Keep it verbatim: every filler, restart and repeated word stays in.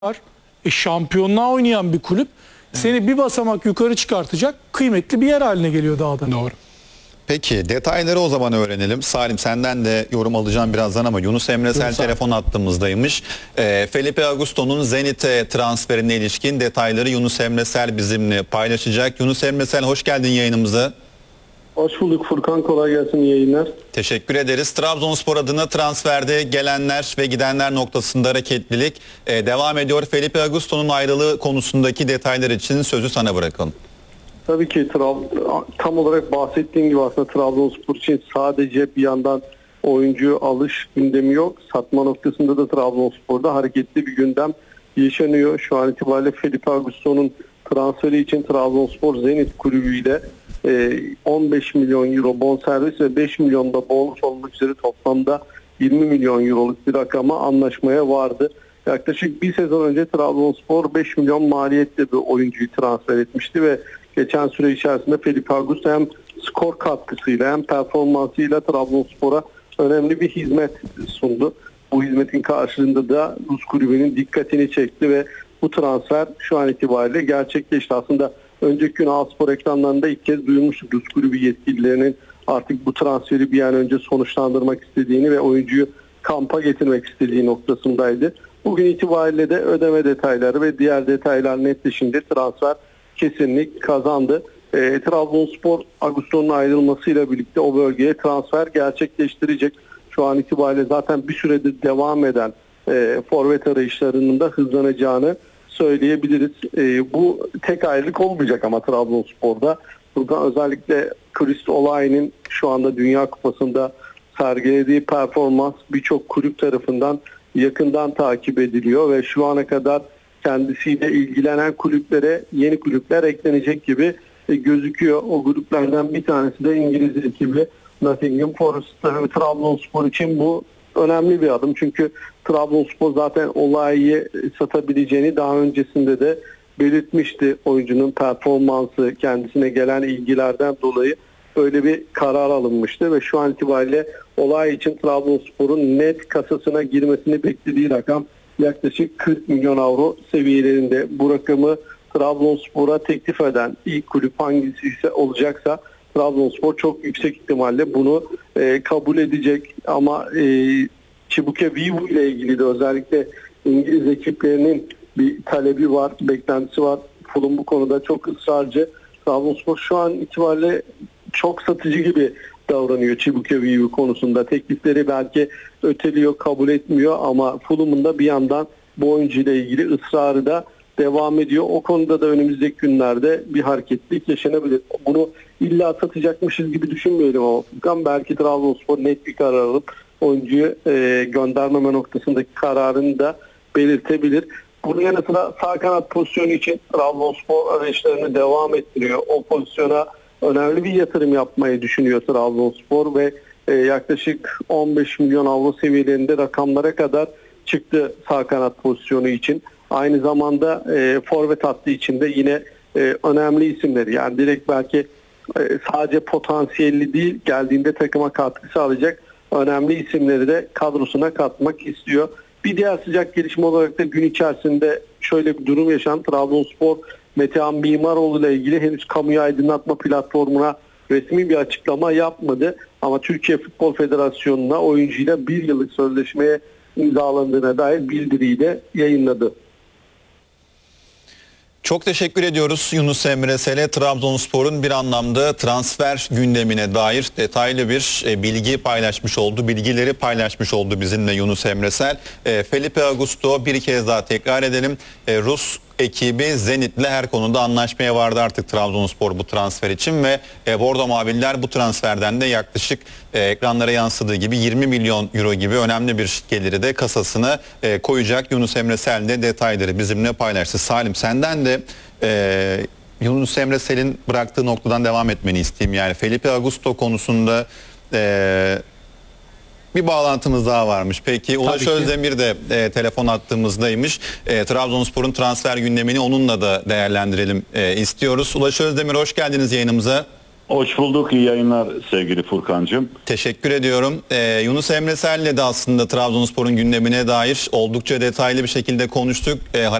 var. E, şampiyonluğa oynayan bir kulüp seni bir basamak yukarı çıkartacak kıymetli bir yer haline geliyor daha da. Doğru. Peki detayları o zaman öğrenelim. Salim senden de yorum alacağım birazdan ama Yunus Emre Sel telefon hattımızdaymış. E, Felipe Augusto'nun Zenit'e transferine ilişkin detayları Yunus Emre Sel bizimle paylaşacak. Yunus Emre Sel hoş geldin yayınımıza. Hoş bulduk Furkan, kolay gelsin, iyi yayınlar. Teşekkür ederiz. Trabzonspor adına transferde gelenler ve gidenler noktasında hareketlilik e, devam ediyor. Felipe Augusto'nun ayrılığı konusundaki detaylar için sözü sana bırakalım. Tabii ki tam olarak bahsettiğim gibi aslında Trabzonspor için sadece bir yandan oyuncu alış gündemi yok. Satma noktasında da Trabzonspor'da hareketli bir gündem yaşanıyor. Şu an itibariyle Felipe Augusto'nun transferi için Trabzonspor Zenit kulübüyle on beş milyon euro bonservis ve beş milyon da bonus olmak üzere toplamda yirmi milyon euroluk bir rakama anlaşmaya vardı. Yaklaşık bir sezon önce Trabzonspor beş milyon maliyetle bir oyuncuyu transfer etmişti ve geçen süre içerisinde Felipe Augusto hem skor katkısıyla hem performansıyla Trabzonspor'a önemli bir hizmet sundu. Bu hizmetin karşılığında da Rus kulübünün dikkatini çekti ve bu transfer şu an itibariyle gerçekleşti. Aslında önceki gün A-Spor ekranlarında ilk kez duyulmuştuk Rus kulübü yetkililerinin artık bu transferi bir an önce sonuçlandırmak istediğini ve oyuncuyu kampa getirmek istediği noktasındaydı. Bugün itibariyle de ödeme detayları ve diğer detaylar netleşince transfer kesinlik kazandı. E, Trabzonspor Augusto'nun ayrılmasıyla birlikte o bölgeye transfer gerçekleştirecek. Şu an itibariyle zaten bir süredir devam eden e, forvet arayışlarının da hızlanacağını söyleyebiliriz. E, bu tek ayrılık olmayacak ama Trabzonspor'da. Burada özellikle Chris Olay'ın şu anda Dünya Kupası'nda sergilediği performans birçok kulüp tarafından yakından takip ediliyor ve şu ana kadar kendisiyle ilgilenen kulüplere yeni kulüpler eklenecek gibi gözüküyor. O gruplardan bir tanesi de İngiliz ekibi Nottingham Forest. Tabii Trabzonspor için bu önemli bir adım. Çünkü Trabzonspor zaten Olay'ı satabileceğini daha öncesinde de belirtmişti. Oyuncunun performansı, kendisine gelen ilgilerden dolayı böyle bir karar alınmıştı ve şu an itibariyle Olay için Trabzonspor'un net kasasına girmesini beklediği rakam yaklaşık kırk milyon avro seviyelerinde. Bu rakamı Trabzonspor'a teklif eden ilk kulüp hangisi ise olacaksa Trabzonspor çok yüksek ihtimalle bunu e, kabul edecek ama e, Çibuke Vivu ile ilgili de özellikle İngiliz ekiplerinin bir talebi var, beklentisi var. Fulham bu konuda çok ısrarcı. Trabzonspor şu an itibariyle çok satıcı gibi davranıyor Çibuke Vivu konusunda. Teklifleri belki öteliyor, kabul etmiyor ama Fulham'ın da bir yandan bu oyuncu ile ilgili ısrarı da devam ediyor. O konuda da önümüzdeki günlerde bir hareketlilik yaşanabilir. Bunu illa satacakmışız gibi düşünmeyelim ama belki Trabzonspor net bir karar alıp oyuncuyu e, göndermeme noktasındaki kararını da belirtebilir. Bunun yanı sıra sağ kanat pozisyonu için Trabzonspor arayışlarını devam ettiriyor. O pozisyona önemli bir yatırım yapmayı düşünüyor Trabzonspor ve e, yaklaşık on beş milyon avro seviyelerinde rakamlara kadar çıktı sağ kanat pozisyonu için. Aynı zamanda e, forvet hattı içinde yine e, önemli isimleri, yani direkt belki e, sadece potansiyelli değil, geldiğinde takıma katkı sağlayacak önemli isimleri de kadrosuna katmak istiyor. Bir diğer sıcak gelişme olarak da gün içerisinde şöyle bir durum yaşandı. Trabzonspor Metehan Mimaroğlu ile ilgili henüz kamuya aydınlatma platformuna resmi bir açıklama yapmadı. Ama Türkiye Futbol Federasyonu'na oyuncuyla bir yıllık sözleşmeye imzalandığına dair bildiriyi de yayınladı. Çok teşekkür ediyoruz Yunus Emre Sel'e. Trabzonspor'un bir anlamda transfer gündemine dair detaylı bir e, bilgi paylaşmış oldu. Bilgileri paylaşmış oldu bizimle Yunus Emre Sel. E, Felipe Augusto, bir kez daha tekrar edelim. E, Rus ekibi Zenit'le her konuda anlaşmaya vardı artık Trabzonspor bu transfer için ve e, Bordo Mavililer bu transferden de yaklaşık e, ekranlara yansıdığı gibi yirmi milyon euro gibi önemli bir geliri de kasasına e, koyacak. Yunus Emre Sel de detayları bizimle paylaştı. Salim, senden de e, Yunus Emre Sel'in bıraktığı noktadan devam etmeni isteyeyim. Yani Felipe Augusto konusunda e, bir bağlantımız daha varmış. Peki Ulaş Özdemir de e, telefon attığımızdaymış. E, Trabzonspor'un transfer gündemini onunla da değerlendirelim e, istiyoruz. Ulaş Özdemir, hoş geldiniz yayınımıza. Hoş bulduk. İyi yayınlar sevgili Furkancığım. Teşekkür ediyorum. Ee, Yunus Emre Sel'le de aslında Trabzonspor'un gündemine dair oldukça detaylı bir şekilde konuştuk. Ee,